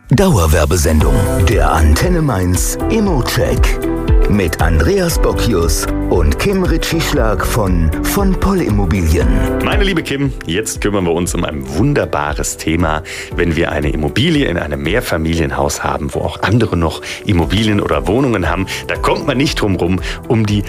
Dauerwerbesendung. Der Antenne Mainz Immo-Check. Mit Andreas Bockius und Kim Ritschieschlag von Poll Immobilien. Meine liebe Kim, jetzt kümmern wir uns um ein wunderbares Thema. Wenn wir eine Immobilie in einem Mehrfamilienhaus haben, wo auch andere noch Immobilien oder Wohnungen haben, da kommt man nicht drum rum, um die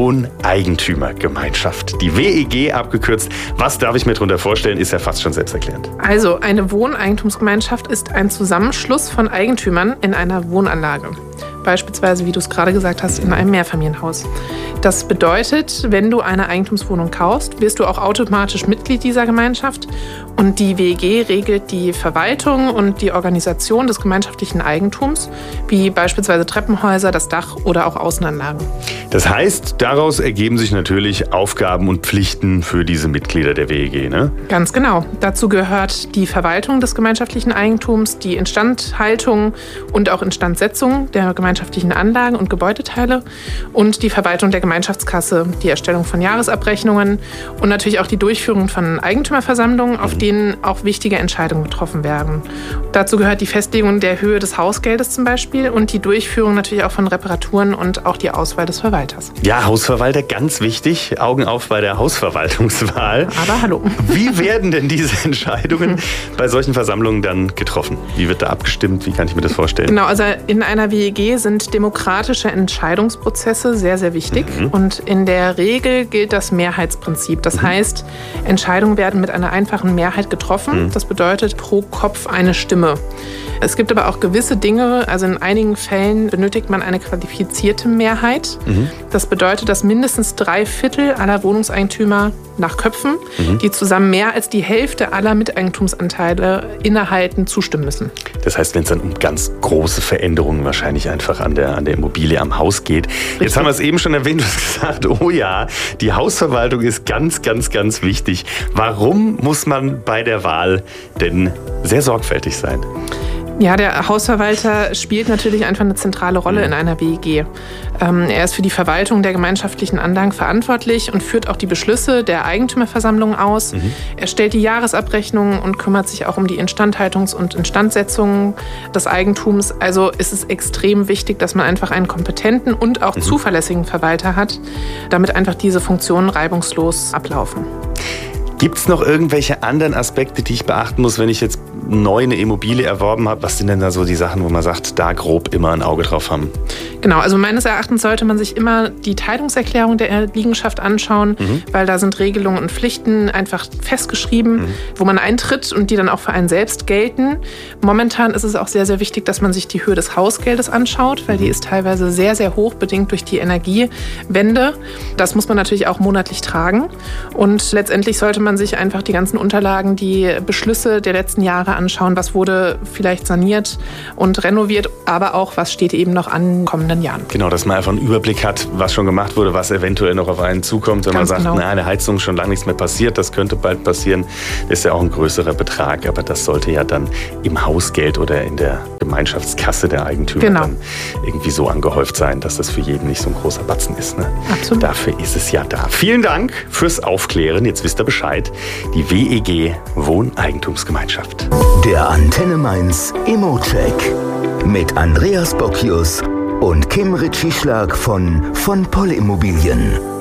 Wohneigentümergemeinschaft. Die WEG abgekürzt. Was darf ich mir darunter vorstellen, ist ja fast schon selbsterklärend. Also eine Wohneigentumsgemeinschaft ist ein Zusammenschluss von Eigentümern in einer Wohnanlage. Beispielsweise, wie du es gerade gesagt hast, in einem Mehrfamilienhaus. Das bedeutet, wenn du eine Eigentumswohnung kaufst, wirst du auch automatisch Mitglied dieser Gemeinschaft. Und die WEG regelt die Verwaltung und die Organisation des gemeinschaftlichen Eigentums, wie beispielsweise Treppenhäuser, das Dach oder auch Außenanlagen. Das heißt, daraus ergeben sich natürlich Aufgaben und Pflichten für diese Mitglieder der WEG, ne? Ganz genau. Dazu gehört die Verwaltung des gemeinschaftlichen Eigentums, die Instandhaltung und auch Instandsetzung der gemeinschaftlichen Anlagen und Gebäudeteile und die Verwaltung der Gemeinschaftskasse, die Erstellung von Jahresabrechnungen und natürlich auch die Durchführung von Eigentümerversammlungen, auf denen auch wichtige Entscheidungen getroffen werden. Dazu gehört die Festlegung der Höhe des Hausgeldes zum Beispiel und die Durchführung natürlich auch von Reparaturen und auch die Auswahl des Verwalters. Ja, Hausverwalter, ganz wichtig. Augen auf bei der Hausverwaltungswahl. Aber hallo. Wie werden denn diese Entscheidungen bei solchen Versammlungen dann getroffen? Wie wird da abgestimmt? Wie kann ich mir das vorstellen? Genau, also in einer WEG sind demokratische Entscheidungsprozesse sehr, sehr wichtig. Und in der Regel gilt das Mehrheitsprinzip. Das heißt, Entscheidungen werden mit einer einfachen Mehrheit getroffen. Das bedeutet pro Kopf eine Stimme. Es gibt aber auch gewisse Dinge, also in einigen Fällen benötigt man eine qualifizierte Mehrheit. Das bedeutet, dass mindestens 3/4 aller Wohnungseigentümer nach Köpfen, die zusammen mehr als die Hälfte aller Miteigentumsanteile innehalten, zustimmen müssen. Das heißt, wenn es dann um ganz große Veränderungen wahrscheinlich einfach an der Immobilie, am Haus geht. Richtig. Jetzt haben wir es eben schon erwähnt, du hast gesagt, oh ja, die Hausverwaltung ist ganz, ganz, ganz wichtig. Warum muss man bei der Wahl denn sehr sorgfältig sein? Ja, der Hausverwalter spielt natürlich einfach eine zentrale Rolle in einer WEG. Er ist für die Verwaltung der gemeinschaftlichen Anlagen verantwortlich und führt auch die Beschlüsse der Eigentümerversammlung aus. Er stellt die Jahresabrechnungen und kümmert sich auch um die Instandhaltungs- und Instandsetzung des Eigentums. Also ist es extrem wichtig, dass man einfach einen kompetenten und auch zuverlässigen Verwalter hat, damit einfach diese Funktionen reibungslos ablaufen. Gibt es noch irgendwelche anderen Aspekte, die ich beachten muss, wenn ich jetzt neu eine Immobilie erworben habe? Was sind denn da so die Sachen, wo man sagt, da grob immer ein Auge drauf haben? Genau, also meines Erachtens sollte man sich immer die Teilungserklärung der Liegenschaft anschauen, weil da sind Regelungen und Pflichten einfach festgeschrieben, wo man eintritt und die dann auch für einen selbst gelten. Momentan ist es auch sehr, sehr wichtig, dass man sich die Höhe des Hausgeldes anschaut, weil die ist teilweise sehr, sehr hoch, bedingt durch die Energiewende. Das muss man natürlich auch monatlich tragen. Und letztendlich sollte man sich einfach die ganzen Unterlagen, die Beschlüsse der letzten Jahre anschauen, was wurde vielleicht saniert und renoviert, aber auch, was steht eben noch an in den kommenden Jahren. Genau, dass man einfach einen Überblick hat, was schon gemacht wurde, was eventuell noch auf einen zukommt. Wenn man sagt, na, der Heizung ist schon lange nichts mehr passiert, das könnte bald passieren, ist ja auch ein größerer Betrag, aber das sollte ja dann im Hausgeld oder in der Gemeinschaftskasse der Eigentümer dann irgendwie so angehäuft sein, dass das für jeden nicht so ein großer Batzen ist. Ne? Absolut. Dafür ist es ja da. Vielen Dank fürs Aufklären. Jetzt wisst ihr Bescheid. Die WEG Wohneigentumsgemeinschaft. Der Antenne Mainz Immo-Check mit Andreas Bockius und Kim Ritschieschlag von Poll Immobilien.